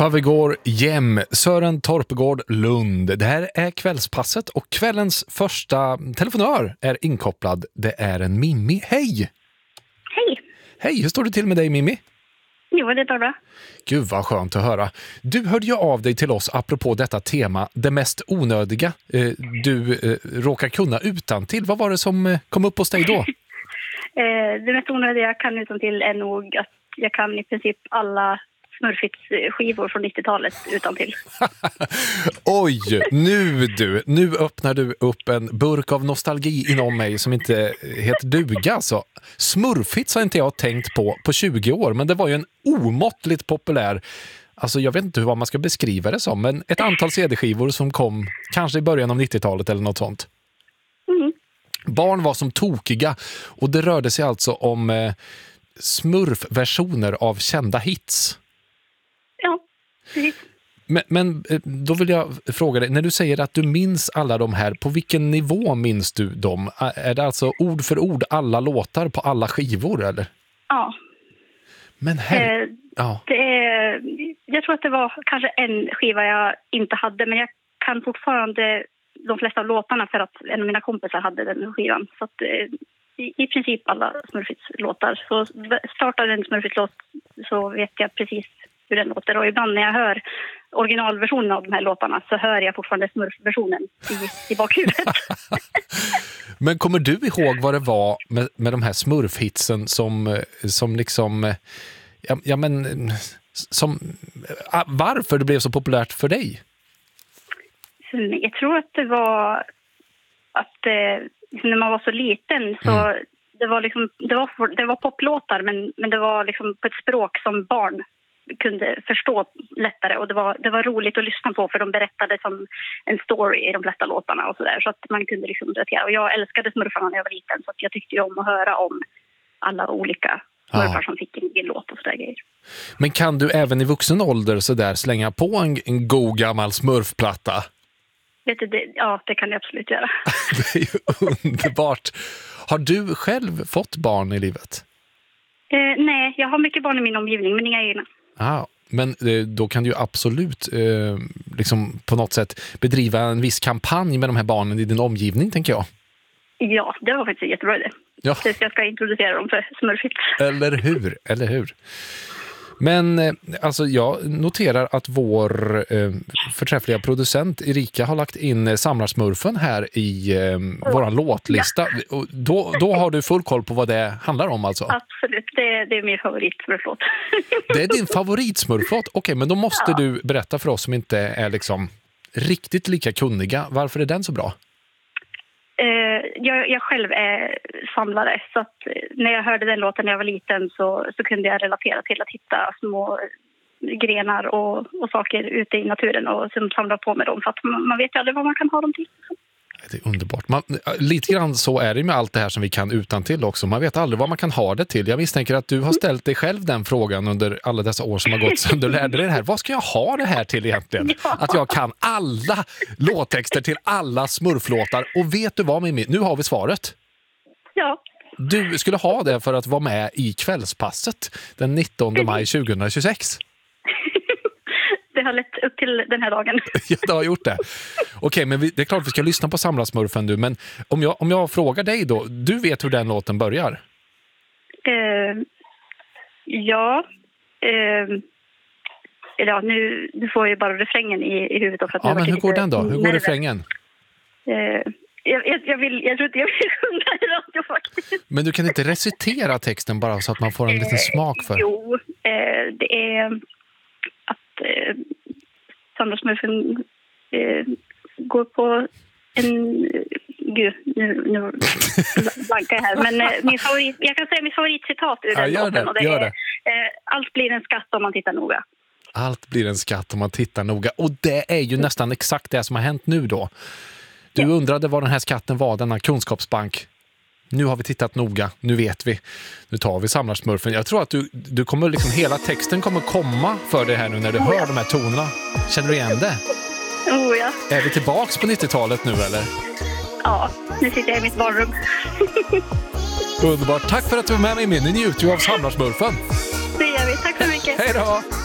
Favegård Jem, Sören Torpegård Lund. Det här är kvällspasset och kvällens första telefonör är inkopplad. Det är en Mimmi. Hej! Hej! Hej, hur står det till med dig Mimmi? Jo, det är bra. Gud vad skönt att höra. Du hörde ju av dig till oss apropå detta tema, det mest onödiga. Du råkar kunna utantill. Vad var det som kom upp hos dig då? Det mest onödiga jag kan utantill är nog att jag kan i princip alla Smurfits-skivor från 90-talet utantill. Oj, nu öppnar du upp en burk av nostalgi inom mig som inte heter duga. Så Smurfits har inte jag tänkt på 20 år, men det var ju en omåttligt populär, alltså jag vet inte vad man ska beskriva det som, men ett antal CD-skivor som kom kanske i början av 90-talet eller något sånt. Mm. Barn var som tokiga och det rörde sig alltså om Smurf-versioner av kända hits. Ja, precis. Men då vill jag fråga dig, när du säger att du minns alla de här, på vilken nivå minns du dem? Är det alltså ord för ord alla låtar på alla skivor eller? Ja. Men ja. Jag tror att det var kanske en skiva jag inte hade, men jag kan fortfarande de flesta av låtarna för att en av mina kompisar hade den skivan. Så att i princip alla Smurfits-låtar. Så startar en Smurfits-låt så vet jag precis hur den låter. Och ibland när jag hör originalversionen av de här låtarna så hör jag fortfarande Smurf-versionen i bakhuvudet. Men kommer du ihåg vad det var med de här Smurf-hitsen som liksom... varför det blev så populärt för dig? Jag tror att det var att när man var så liten så det var poplåtar men det var liksom på ett språk som barn kunde förstå lättare och det var roligt att lyssna på för de berättade som en story i de flesta låtarna och sådär så att man kunde liksom relatera. Och jag älskade smurfarna när jag var liten så att jag tyckte ju om att höra om alla olika smurfar som fick en låt och sådär grejer. Men kan du även i vuxen ålder så där slänga på en god gammal smurfplatta? Vet du, det kan jag absolut göra. Det är ju underbart. Har du själv fått barn i livet? Nej, jag har mycket barn i min omgivning, men inga egna. Men då kan du ju absolut liksom på något sätt bedriva en viss kampanj med de här barnen i din omgivning, tänker jag. Ja, det var faktiskt jättebra det. Ja. Så jag ska introducera dem för Smurfits. Eller hur? Men alltså jag noterar att vår förträffliga producent Erika har lagt in Samlarsmurfen här i våran låtlista. Och då har du full koll på vad det handlar om alltså? Absolut, det är min favoritsmurflåt. Det är din favoritsmurflåt? Okej, men då måste du berätta för oss som inte är liksom riktigt lika kunniga. Varför är den så bra? Jag själv är samlare så att när jag hörde den låten när jag var liten så kunde jag relatera till att hitta små grenar och saker ute i naturen och som samlar på med dem för att man vet ju aldrig vad man kan ha dem till. Det är underbart. Lite grann så är det med allt det här som vi kan utan till också. Man vet aldrig vad man kan ha det till. Jag misstänker att du har ställt dig själv den frågan under alla dessa år som har gått sedan du lärde dig det här. Vad ska jag ha det här till egentligen? Ja. Att jag kan alla låttexter till alla smurflåtar. Och vet du vad, Mimmi? Nu har vi svaret. Ja. Du skulle ha det för att vara med i kvällspasset den 19 maj 2026. Det har lett upp till den här dagen. Ja, det har gjort det. Okej, men det är klart vi ska lyssna på Samlarsmurfen du. Men om jag frågar dig då, du vet hur den låten börjar? Ja. Nu får jag bara refrängen i huvudet. För att men hur går den då? Hur går refrängen? Jag tror inte jag vill sjunga i radio faktiskt. Men du kan inte recitera texten bara så att man får en liten smak för? Jo, det är... Samlarsmurfen går på en... Gud, nu blankar jag här. Men jag kan säga mitt favoritcitat ur den låten. Och det är allt blir en skatt om man tittar noga. Allt blir en skatt om man tittar noga. Och det är ju nästan exakt det som har hänt nu då. Du undrade vad den här skatten var, denna kunskapsbank. Nu har vi tittat noga, nu vet vi. Nu tar vi Samlarsmurfen. Jag tror att du kommer liksom, hela texten kommer komma för dig här nu när du hör de här tonerna. Känner du igen det? Ja. Är vi tillbaks på 90-talet nu eller? Ja, nu sitter jag i mitt barnrum. Underbart, tack för att du var med mig. Nu njuter vi av Samlarsmurfen. Det gör vi, tack så mycket. Hej då!